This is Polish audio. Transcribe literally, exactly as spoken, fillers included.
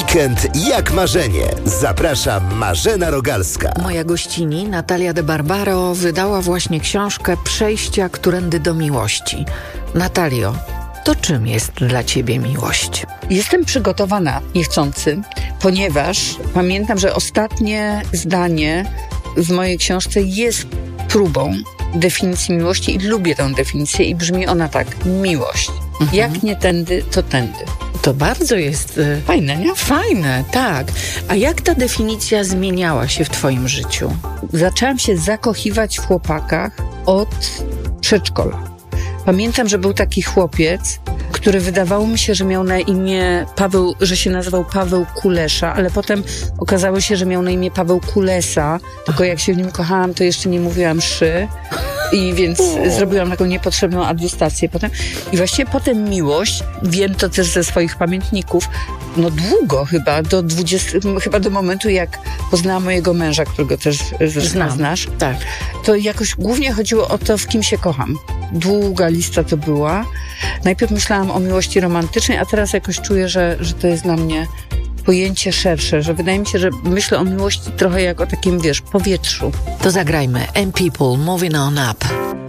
Weekend jak marzenie. Zaprasza Marzena Rogalska. Moja gościni, Natalia de Barbaro, wydała właśnie książkę Przejścia którędy do miłości. Natalio, to czym jest dla ciebie miłość? Jestem przygotowana niechcący, ponieważ pamiętam, że ostatnie zdanie w mojej książce jest próbą definicji miłości i lubię tę definicję i brzmi ona tak: miłość. Mhm. Jak nie tędy, to tędy. To bardzo jest y, fajne, nie? Fajne, tak. A jak ta definicja zmieniała się w twoim życiu? Zaczęłam się zakochiwać w chłopakach od przedszkola. Pamiętam, że był taki chłopiec, który wydawało mi się, że miał na imię Paweł, że się nazywał Paweł Kulesza, ale potem okazało się, że miał na imię Paweł Kulesa, tylko jak się w nim kochałam, to jeszcze nie mówiłam szy. I więc zrobiłam taką niepotrzebną adjustację potem. I właściwie potem miłość, wiem to też ze swoich pamiętników, no długo chyba, do dwudziestego, chyba do momentu, jak poznałam mojego męża, którego też zresztą znasz, tak. To jakoś głównie chodziło o to, w kim się kocham. Długa lista to była. Najpierw myślałam o miłości romantycznej, a teraz jakoś czuję, że, że to jest dla mnie pojęcie szersze, że wydaje mi się, że myślę o miłości trochę jak o takim, wiesz, powietrzu. To zagrajmy And People Moving On Up.